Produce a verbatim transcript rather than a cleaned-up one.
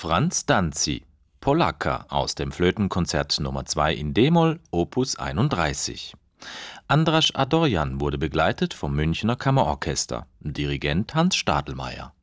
Franz Danzi, Polacca aus dem Flötenkonzert Nummer zwei in d-Moll, Opus einunddreißig. Andras Adorjan wurde begleitet vom Münchner Kammerorchester, Dirigent Hans Stadelmeier.